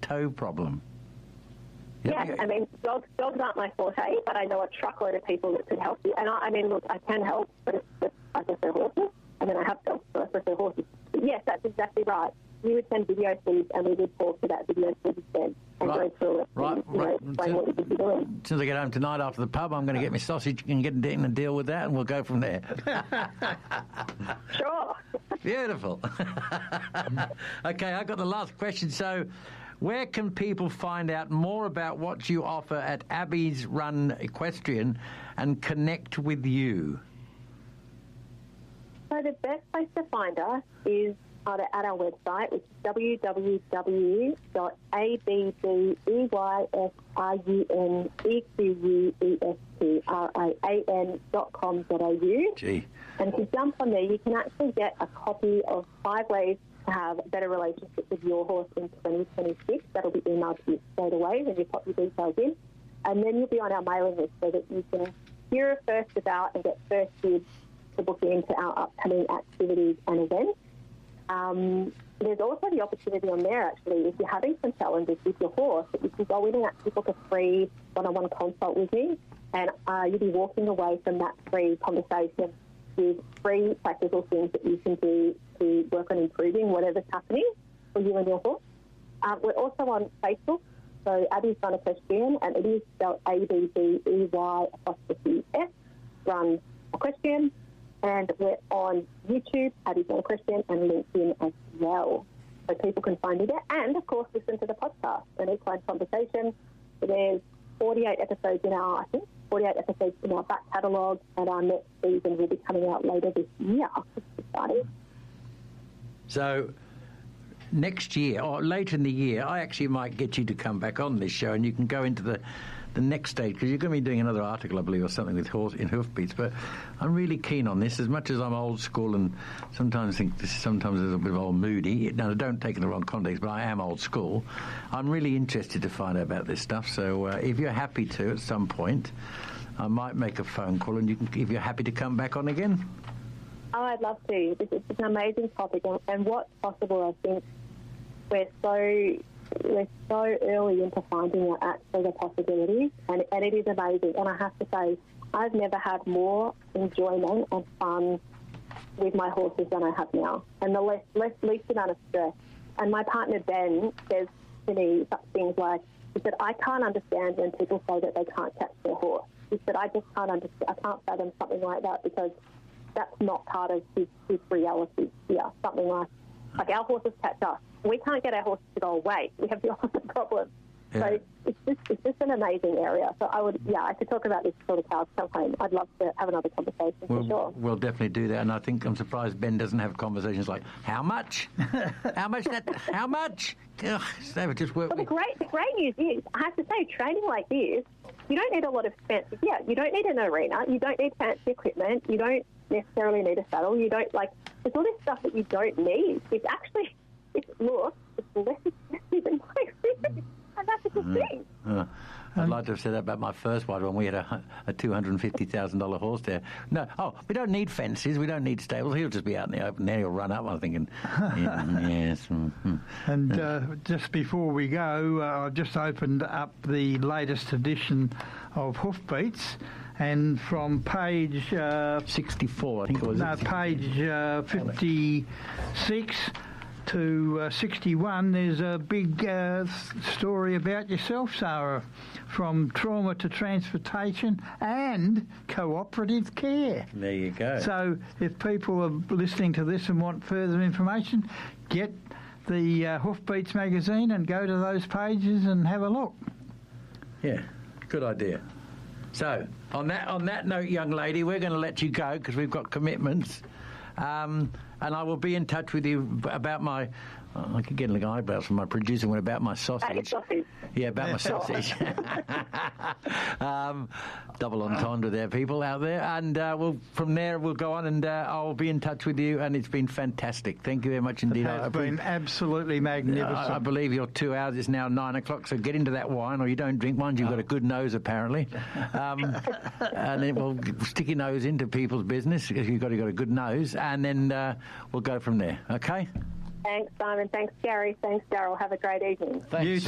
toe problem. Yeah, I mean, dogs aren't my forte, but I know a truckload of people that could help you. And I mean, look, I can help, but I prefer horses. And then I have dogs, so I prefer horses. But yes, that's exactly right. We would send video feeds, and we would talk to that video feed instead and go through it. Right. Explain what you should be doing. As soon as I get home tonight after the pub, I'm going to get my sausage and get in and deal with that, and we'll go from there. Sure. Beautiful. Okay, I've got the last question. So, where can people find out more about what you offer at Abby's Run Equestrian and connect with you? So the best place to find us is either at our website, which is www.abbyrunequestrian.com.au. Gee. And if you jump on there, you can actually get a copy of 5 ways to have a better relationship with your horse in 2026. That'll be emailed to you straight away when you pop your details in. And then you'll be on our mailing list so that you can hear it first about and get first dibs to book into our upcoming activities and events. There's also the opportunity on there, actually, if you're having some challenges with your horse, that you can go in and actually book a free one-on-one consult with me, and you'll be walking away from that free conversation with 3 practical things that you can do to work on improving whatever's happening for you and your horse. We're also on Facebook, so Abby's Run Equestrian, and it is spelled ABBEY_S, Run Equestrian. And we're on YouTube, Abby's Run Equestrian, and LinkedIn as well. So people can find me there. And, of course, listen to the podcast, an equine conversation. So there's 48 episodes in our back catalogue, and our next season will be coming out later this year. It's exciting. So next year, or later in the year, I actually might get you to come back on this show, and you can go into the next stage, because you're going to be doing another article, I believe, or something with horse in hoofbeats. But I'm really keen on this, as much as I'm old school and sometimes think this sometimes is a bit of old moody. Now, don't take it in the wrong context, but I am old school. I'm really interested to find out about this stuff. So if you're happy to, at some point, I might make a phone call, and you can, if you're happy to come back on again. Oh, I'd love to. It's an amazing topic, and what's possible, I think, we're so early into finding what actually the possibilities, and it is amazing. And I have to say, I've never had more enjoyment and fun with my horses than I have now, and the least amount of stress. And my partner Ben says to me things like, he said, I can't understand when people say that they can't catch their horse. He said, I just can't understand. I can't fathom something like that, because that's not part of his reality. Yeah, something like our horses catch us. We can't get our horses to go away. We have the opposite problem. Yeah. So it's just an amazing area. So I could talk about this till the cows come home. I'd love to have another conversation for sure. We'll definitely do that. And I think I'm surprised Ben doesn't have conversations like, how much? How much? How much? Ugh, they would just work. Well, the great news is, I have to say, training like this, you don't need a lot of fancy. Yeah, you don't need an arena. You don't need fancy equipment. You don't necessarily need a saddle. You don't there's all this stuff that you don't need. It's actually, it's less expensive than my experience. And that's a good thing. I'd like to have said that about my first one when we had a $250,000 horse there. No, we don't need fences, we don't need stables. He'll just be out in the open there. He'll run up. I'm thinking, yes. And just before we go, I've just opened up the latest edition of Hoofbeats, and from page 64, I think it was. No, page 56. To 61, there's a big story about yourself, Sarah, from trauma to transportation and cooperative care. There you go. So if people are listening to this and want further information, get the Hoofbeats magazine and go to those pages and have a look. Yeah, good idea. So on that note, young lady, we're going to let you go because we've got commitments. And I will be in touch with you about my... I could get eyebrows from my producer about my sausage. Yeah, about my sausage. Double entendre there, people out there. And from there, we'll go on and I'll be in touch with you. And it's been fantastic. Thank you very much indeed. It's been absolutely magnificent. I believe your 2 hours is now 9 o'clock, so get into that wine, or you don't drink wine. You've got a good nose, apparently. And then we'll stick your nose into people's business because you've got a good nose. And then we'll go from there. Okay? Thanks, Simon. Thanks, Gary. Thanks, Daryl. Have a great evening. Thanks.